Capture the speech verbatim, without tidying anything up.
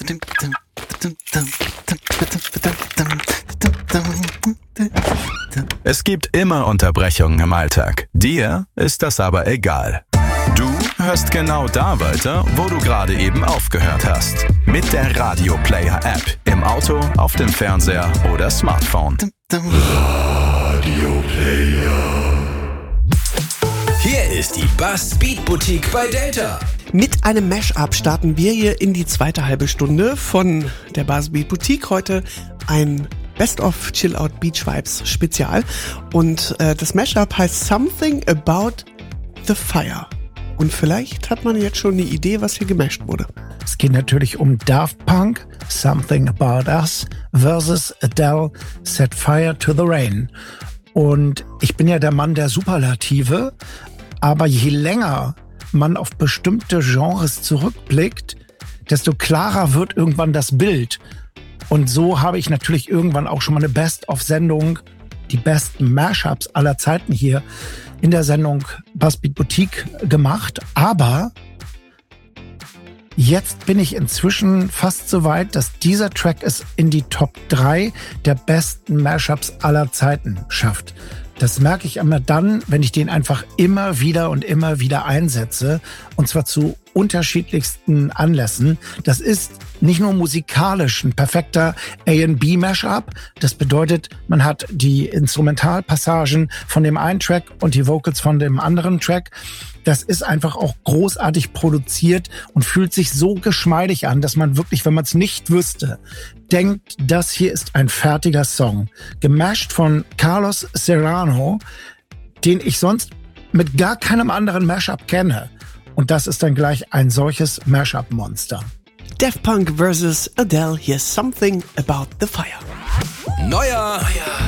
Es gibt immer Unterbrechungen im Alltag. Dir ist das aber egal. Du hörst genau da weiter, wo du gerade eben aufgehört hast. Mit der Radio Player App. Im Auto, auf dem Fernseher oder Smartphone. Radio Player. Hier ist die Buzz Beat Boutique bei Delta. Mit einem Mashup starten wir hier in die zweite halbe Stunde von der Buzz Beat Boutique. Heute ein Best-of Chill-Out Beach Vibes Spezial. Und äh, das Mashup heißt Something About the Fire. Und vielleicht hat man jetzt schon eine Idee, was hier gemasht wurde. Es geht natürlich um Daft Punk, Something About Us versus Adele, Set Fire to the Rain. Und ich bin ja der Mann der Superlative, aber je länger man auf bestimmte Genres zurückblickt, desto klarer wird irgendwann das Bild. Und so habe ich natürlich irgendwann auch schon mal eine Best-of-Sendung, die besten Mashups aller Zeiten hier in der Sendung Buzz Beat Boutique gemacht. Aber jetzt bin ich inzwischen fast so weit, dass dieser Track es in die Top drei der besten Mashups aller Zeiten schafft. Das merke ich immer dann, wenn ich den einfach immer wieder und immer wieder einsetze. Und zwar zu unterschiedlichsten Anlässen. Das ist nicht nur musikalisch ein perfekter A and B Mashup. Das bedeutet, man hat die Instrumentalpassagen von dem einen Track und die Vocals von dem anderen Track. Das ist einfach auch großartig produziert und fühlt sich so geschmeidig an, dass man wirklich, wenn man es nicht wüsste, denkt, das hier ist ein fertiger Song. Gemasht von Carlos Serrano, den ich sonst mit gar keinem anderen Mashup kenne. Und das ist dann gleich ein solches Mashup-Monster. Daft Punk versus Adele, here's Something About the Fire. Neuer